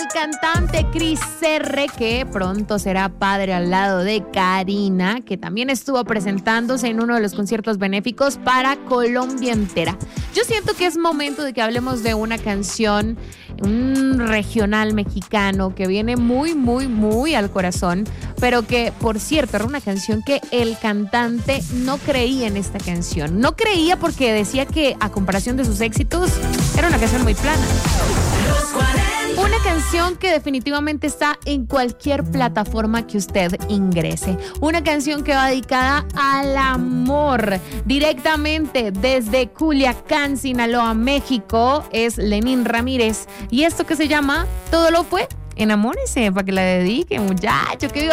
el cantante Cris R, que pronto será padre al lado de Karina, que también estuvo presentándose en uno de los conciertos benéficos para Colombia entera. Yo siento que es momento de que hablemos de una canción, un regional mexicano que viene muy al corazón, pero que, por cierto, era una canción que el cantante no creía en esta canción. No creía porque decía que, a comparación de sus éxitos, era una canción muy plana. Una canción que definitivamente está en cualquier plataforma que usted ingrese. Una canción que va dedicada al amor. Directamente desde Culiacán, Sinaloa, México, es Lenín Ramírez. Y esto que se llama Todo lo fue, enamórese, para que la dedique, muchacho, que viva